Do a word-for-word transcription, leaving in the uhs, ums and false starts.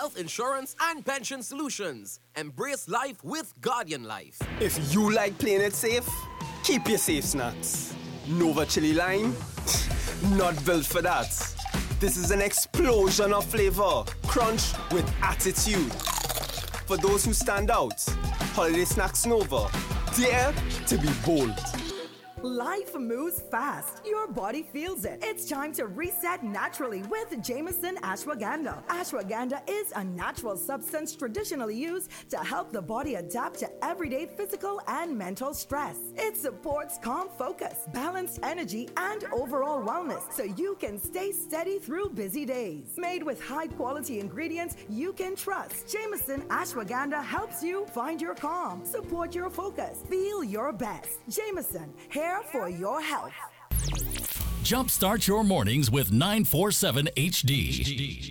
health insurance and pension solutions. Embrace life with Guardian Life. If you like playing it safe, keep your safe snacks. Nova Chili Lime? Not built for that. This is an explosion of flavor. Crunch with attitude. For those who stand out, Holiday Snacks Nova. Dare to be bold. Life moves fast. Your body feels it. It's time to reset naturally with Jameson Ashwagandha. Ashwagandha is a natural substance traditionally used to help the body adapt to everyday physical and mental stress. It supports calm focus, balanced energy, and overall wellness so you can stay steady through busy days. Made with high-quality ingredients you can trust, Jameson Ashwagandha helps you find your calm, support your focus, feel your best. Jameson, hair for your health. Jumpstart your mornings with nine forty-seven H D.